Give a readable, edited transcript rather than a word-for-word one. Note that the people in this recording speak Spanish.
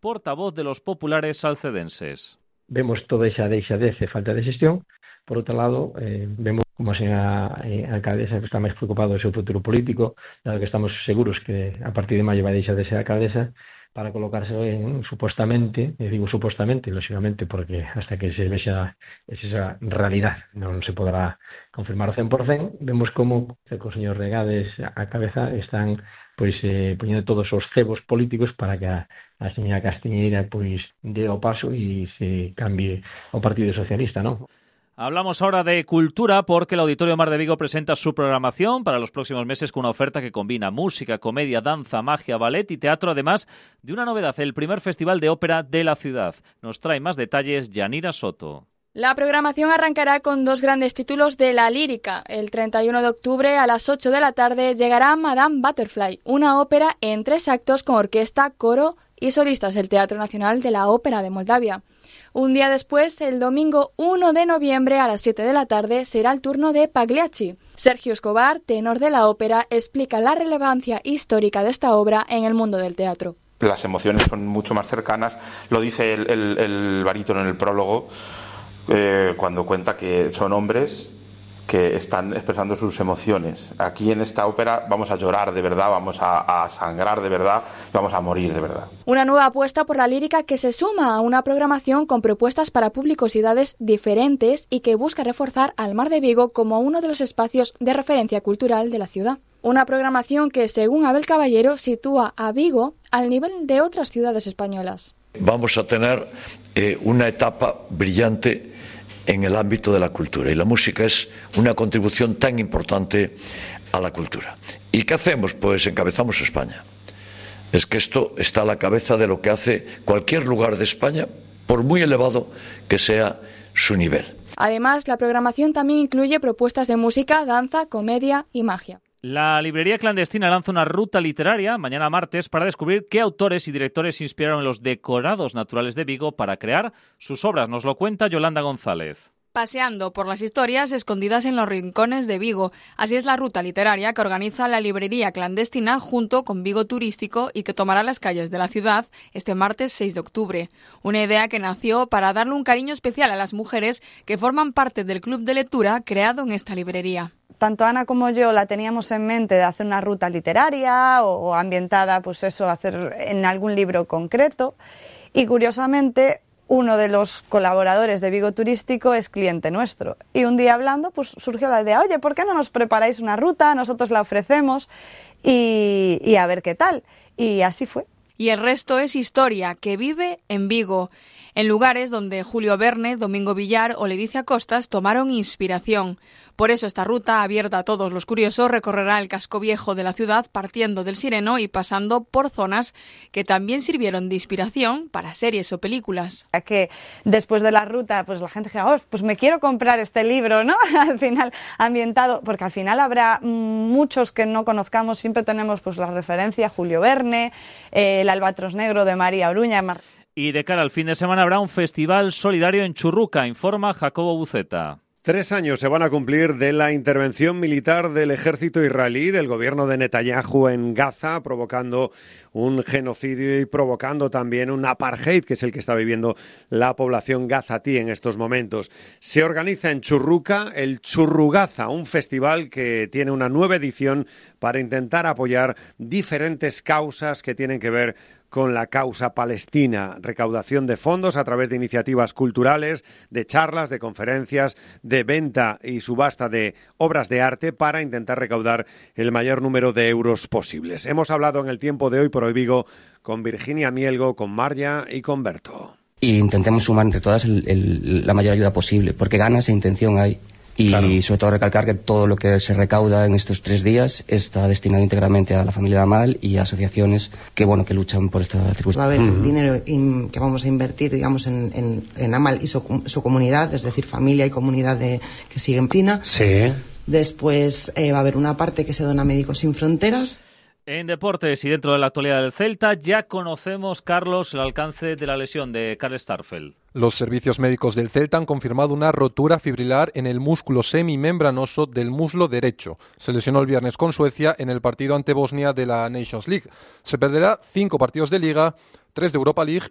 portavoz de los populares salcedenses. Vemos toda esa deixadez e falta de xestión. Por outro lado, vemos como a señora alcaldesa está máis preocupada do seu futuro político, dado que estamos seguros que a partir de maio vai deixar de ser alcaldesa para colocarse supuestamente, e digo supuestamente, lógicamente, porque hasta que se vexa esa realidad non se podrá confirmar ao 100%, vemos como co señor Regades a cabeza están poñendo todos os cebos políticos para que a señora Castiñeira dé o paso e se cambie o Partido Socialista, ¿no? Hablamos ahora de cultura porque el Auditorio Mar de Vigo presenta su programación para los próximos meses con una oferta que combina música, comedia, danza, magia, ballet y teatro, además de una novedad, el primer festival de ópera de la ciudad. Nos trae más detalles Yanira Soto. La programación arrancará con 2 grandes títulos de la lírica. El 31 de octubre a las 8 de la tarde llegará Madame Butterfly, una ópera en 3 actos con orquesta, coro y solistas del Teatro Nacional de la Ópera de Moldavia. Un día después, el domingo 1 de noviembre a las 7 de la tarde, será el turno de Pagliacci. Sergio Escobar, tenor de la ópera, explica la relevancia histórica de esta obra en el mundo del teatro. Las emociones son mucho más cercanas, lo dice el barítono en el prólogo, cuando cuenta que son hombres que están expresando sus emociones. Aquí en esta ópera vamos a llorar de verdad, vamos a sangrar de verdad, vamos a morir de verdad. Una nueva apuesta por la lírica que se suma a una programación con propuestas para públicos y edades diferentes y que busca reforzar al Mar de Vigo como uno de los espacios de referencia cultural de la ciudad. Una programación que, según Abel Caballero, sitúa a Vigo al nivel de otras ciudades españolas. Vamos a tener una etapa brillante en el ámbito de la cultura, y la música es una contribución tan importante a la cultura. ¿Y qué hacemos? Pues encabezamos España. Es que esto está a la cabeza de lo que hace cualquier lugar de España, por muy elevado que sea su nivel. Además, la programación también incluye propuestas de música, danza, comedia y magia. La librería clandestina lanza una ruta literaria mañana martes para descubrir qué autores y directores inspiraron los decorados naturales de Vigo para crear sus obras. Nos lo cuenta Yolanda González. Paseando por las historias escondidas en los rincones de Vigo. Así es la ruta literaria que organiza la librería clandestina junto con Vigo Turístico y que tomará las calles de la ciudad este martes 6 de octubre. Una idea que nació para darle un cariño especial a las mujeres que forman parte del club de lectura creado en esta librería. Tanto Ana como yo la teníamos en mente de hacer una ruta literaria o ambientada, pues eso, hacer en algún libro concreto. Y curiosamente, uno de los colaboradores de Vigo Turístico es cliente nuestro. Y un día hablando, pues surgió la idea, oye, ¿por qué no nos preparáis una ruta? Nosotros la ofrecemos y a ver qué tal. Y así fue. Y el resto es historia que vive en Vigo, en lugares donde Julio Verne, Domingo Villar o Leticia Costas tomaron inspiración. Por eso esta ruta, abierta a todos los curiosos, recorrerá el casco viejo de la ciudad partiendo del Sireno y pasando por zonas que también sirvieron de inspiración para series o películas. Que después de la ruta, pues la gente dice, oh, pues me quiero comprar este libro, ¿no? Al final ambientado, porque al final habrá muchos que no conozcamos, siempre tenemos pues la referencia, Julio Verne, el Albatros Negro de María Oruña. Y de cara al fin de semana habrá un festival solidario en Churruca, informa Jacobo Buceta. 3 años se van a cumplir de la intervención militar del ejército israelí, del gobierno de Netanyahu en Gaza, provocando un genocidio y provocando también un apartheid, que es el que está viviendo la población gazatí en estos momentos. Se organiza en Churruca el Churrugaza, un festival que tiene una nueva edición para intentar apoyar diferentes causas que tienen que ver con la causa palestina, recaudación de fondos a través de iniciativas culturales, de charlas, de conferencias, de venta y subasta de obras de arte para intentar recaudar el mayor número de euros posibles. Hemos hablado en el tiempo de Hoy por Hoy Vigo con Virginia Mielgo, con Marja y con Berto. Y intentemos sumar entre todas la mayor ayuda posible, porque ganas e intención hay. Y claro, sobre todo recalcar que todo lo que se recauda en estos 3 días está destinado íntegramente a la familia de Amal y a asociaciones que luchan por esta circunstancia. Va a haber dinero que vamos a invertir, digamos, en Amal y su comunidad, es decir, familia y comunidad que sigue en Pina. Sí. Después va a haber una parte que se dona a Médicos Sin Fronteras. En deportes y dentro de la actualidad del Celta ya conocemos, Carlos, el alcance de la lesión de Karl Starfelt. Los servicios médicos del Celta han confirmado una rotura fibrilar en el músculo semimembranoso del muslo derecho. Se lesionó el viernes con Suecia en el partido ante Bosnia de la Nations League. Se perderá 5 partidos de Liga, 3 de Europa League